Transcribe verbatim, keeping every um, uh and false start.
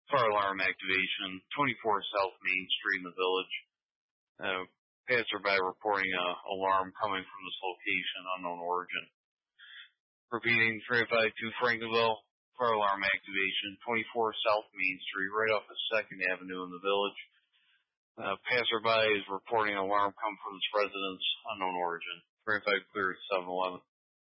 Fire alarm activation, twenty-four South Main Street in the Village. Uh, passerby reporting a alarm coming from this location, unknown origin. Repeating, three oh five two Frankenville, fire alarm activation, twenty-four South Main Street, right off of second Avenue in the Village. Uh, passerby is reporting an alarm coming from this residence, unknown origin. three oh five clear at seven eleven.